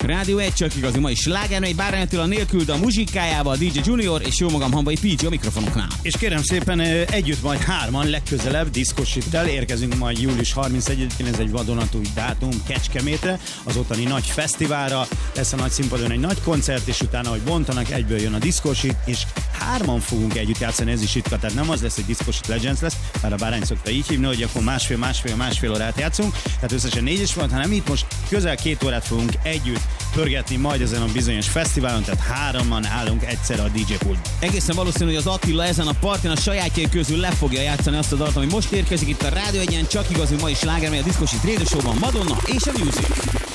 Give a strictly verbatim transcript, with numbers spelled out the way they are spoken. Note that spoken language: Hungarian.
Rádió egy csak igazi mai slágermely, Bárány Attila nélkül, de a muzsikájával dé dzsé Junior és jó magam Hamvai pé gé a mikrofonoknál. És kérem szépen együtt majd hárman legközelebb diszkosittel érkezünk majd július harmincegyedikén, ez egy vadonatúj dátum Kecskemétre, az ottani nagy fesztiválra, lesz a nagy színpadon egy nagy koncert, és utána, hogy bontanak, egyből jön a diszkosit, és hárman fogunk együtt játszani, ez is ritka, tehát nem az lesz, hogy Diszkosit Legends lesz, bár a Bárány szokta így hívni, hogy akkor másfél, másfél, másfél órát játszunk, tehát összesen négy is van, hanem itt most közel két órát fogunk együtt pörgetni majd ezen a bizonyos fesztiválon, tehát hárman állunk egyszerre a dé dzsé pult. Egészen valószínű, hogy az Attila ezen a partin a sajátjai közül le fogja játszani azt a dalt, ami most érkezik itt a Rádió egyen, csak igazi mai slágermely, a Diszkosit Radio Show-ban, Madonna és a Music.